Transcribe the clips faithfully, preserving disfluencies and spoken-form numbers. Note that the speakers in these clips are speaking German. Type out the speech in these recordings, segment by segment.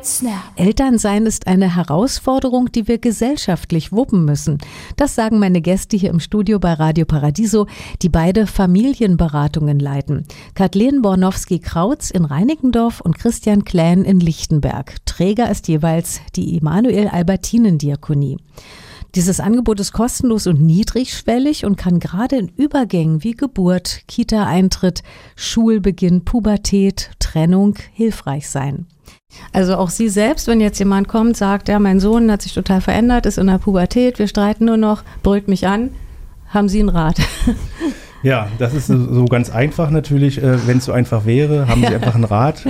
Snap. Elternsein ist eine Herausforderung, die wir gesellschaftlich wuppen müssen. Das sagen meine Gäste hier im Studio bei Radio Paradiso, die beide Familienberatungen leiten. Kathleen Bornowski-Krautz in Reinickendorf und Christian Klähn in Lichtenberg. Träger ist jeweils die Emanuel-Albertinen-Diakonie. Dieses Angebot ist kostenlos und niedrigschwellig und kann gerade in Übergängen wie Geburt, Kita-Eintritt, Schulbeginn, Pubertät, Trennung hilfreich sein. Also auch Sie selbst, wenn jetzt jemand kommt, sagt, ja, mein Sohn hat sich total verändert, ist in der Pubertät, wir streiten nur noch, brüllt mich an, haben Sie einen Rat? Ja, das ist so ganz einfach natürlich. Wenn es so einfach wäre, haben Sie einfach einen Rat.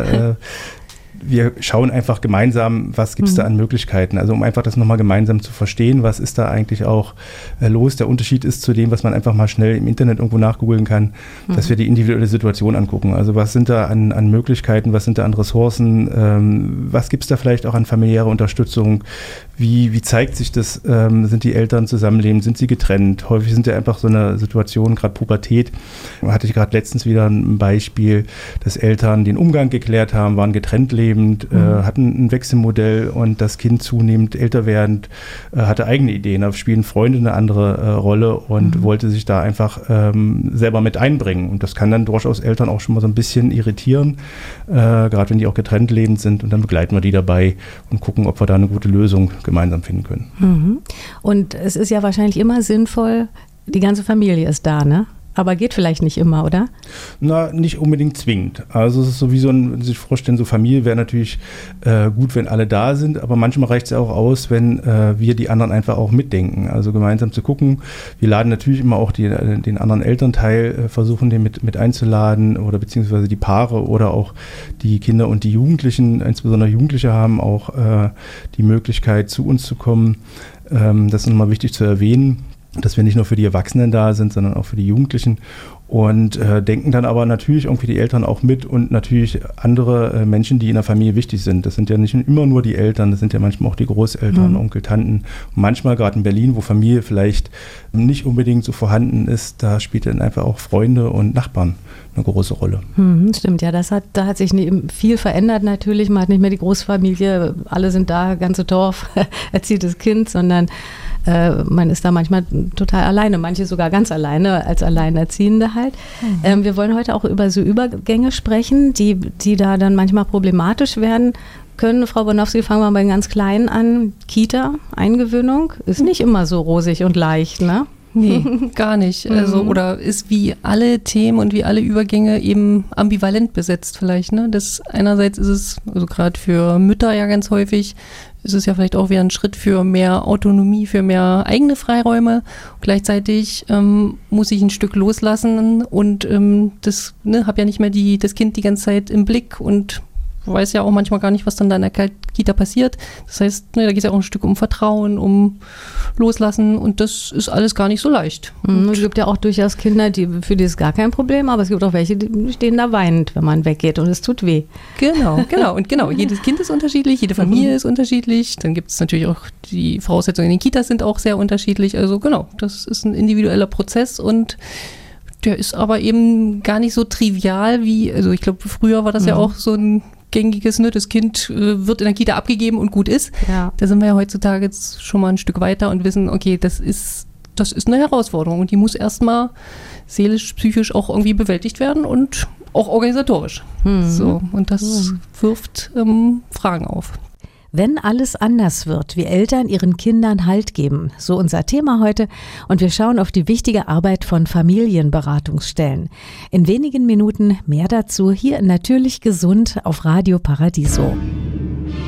Wir schauen einfach gemeinsam, was gibt es da an Möglichkeiten. Also um einfach das nochmal gemeinsam zu verstehen, was ist da eigentlich auch äh, los. Der Unterschied ist zu dem, was man einfach mal schnell im Internet irgendwo nachgoogeln kann, mhm. dass wir die individuelle Situation angucken. Also was sind da an, an Möglichkeiten, was sind da an Ressourcen, ähm, was gibt es da vielleicht auch an familiäre Unterstützung, wie, wie zeigt sich das, ähm, sind die Eltern zusammenleben, sind sie getrennt? Häufig sind ja einfach so eine Situation, gerade Pubertät, da hatte ich gerade letztens wieder ein Beispiel, dass Eltern den Umgang geklärt haben, waren getrennt lebend, Mhm. Äh, hatten ein Wechselmodell und das Kind zunehmend älter werdend äh, hatte eigene Ideen. Da spielen Freunde eine andere äh, Rolle und mhm. wollte sich da einfach ähm, selber mit einbringen. Und das kann dann durchaus Eltern auch schon mal so ein bisschen irritieren, äh, gerade wenn die auch getrennt lebend sind. Und dann begleiten wir die dabei und gucken, ob wir da eine gute Lösung gemeinsam finden können. Mhm. Und es ist ja wahrscheinlich immer sinnvoll, die ganze Familie ist da, ne? Aber geht vielleicht nicht immer, oder? Na, nicht unbedingt zwingend. Also es ist sowieso, wenn Sie sich vorstellen, so Familie wäre natürlich äh, gut, wenn alle da sind, aber manchmal reicht es ja auch aus, wenn äh, wir die anderen einfach auch mitdenken. Also gemeinsam zu gucken. Wir laden natürlich immer auch die, den anderen Elternteil, äh, versuchen den mit, mit einzuladen oder beziehungsweise die Paare oder auch die Kinder und die Jugendlichen, insbesondere Jugendliche haben auch äh, die Möglichkeit, zu uns zu kommen. Ähm, das ist nochmal wichtig zu erwähnen, dass wir nicht nur für die Erwachsenen da sind, sondern auch für die Jugendlichen und äh, denken dann aber natürlich irgendwie die Eltern auch mit und natürlich andere äh, Menschen, die in der Familie wichtig sind. Das sind ja nicht immer nur die Eltern, das sind ja manchmal auch die Großeltern, mhm. Onkel, Tanten. Und manchmal gerade in Berlin, wo Familie vielleicht nicht unbedingt so vorhanden ist, da spielt dann einfach auch Freunde und Nachbarn eine große Rolle. Mhm, stimmt, ja, das hat, da hat sich viel verändert natürlich. Man hat nicht mehr die Großfamilie, alle sind da, ganze Dorf, erziehtes Kind, sondern äh, man ist da manchmal total alleine, manche sogar ganz alleine als Alleinerziehende halt. Mhm. Ähm, wir wollen heute auch über so Übergänge sprechen, die, die da dann manchmal problematisch werden können. Frau Bornowski, fangen wir mal bei den ganz Kleinen an. Kita, Eingewöhnung, ist nicht immer so rosig und leicht, ne? Nee, gar nicht. Also, oder ist wie alle Themen und wie alle Übergänge eben ambivalent besetzt vielleicht, ne? Das einerseits ist es, also gerade für Mütter ja ganz häufig, ist es ja vielleicht auch wieder ein Schritt für mehr Autonomie, für mehr eigene Freiräume. Gleichzeitig ähm, muss ich ein Stück loslassen und ähm, das, ne, habe ja nicht mehr die, das Kind die ganze Zeit im Blick und weiß ja auch manchmal gar nicht, was dann da in der Kita passiert. Das heißt, ne, da geht es ja auch ein Stück um Vertrauen, um Loslassen und das ist alles gar nicht so leicht. Mhm, es gibt ja auch durchaus Kinder, die, für die ist gar kein Problem, aber es gibt auch welche, die stehen da weinend, wenn man weggeht und es tut weh. Genau, genau. Und genau, jedes Kind ist unterschiedlich, jede Familie mhm. ist unterschiedlich. Dann gibt es natürlich auch, die Voraussetzungen in den Kitas sind auch sehr unterschiedlich. Also genau, das ist ein individueller Prozess und der ist aber eben gar nicht so trivial wie, also ich glaube, früher war das mhm. ja auch so ein gängiges, ne? Das Kind äh, wird in der Kita abgegeben und gut ist. Ja. Da sind wir ja heutzutage jetzt schon mal ein Stück weiter und wissen, okay, das ist, das ist eine Herausforderung und die muss erstmal seelisch, psychisch auch irgendwie bewältigt werden und auch organisatorisch. Mhm. So, und das mhm. wirft ähm, Fragen auf. Wenn alles anders wird, wie Eltern ihren Kindern Halt geben, so unser Thema heute. Und wir schauen auf die wichtige Arbeit von Familienberatungsstellen. In wenigen Minuten mehr dazu hier in Natürlich Gesund auf Radio Paradiso.